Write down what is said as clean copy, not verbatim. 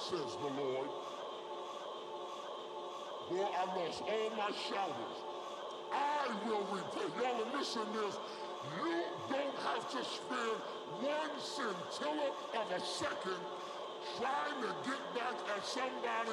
says the Lord. Boy, I lost all my shouters. I will repay. Y'all are missing this. You don't have to spend one scintilla of a second trying to get back at somebody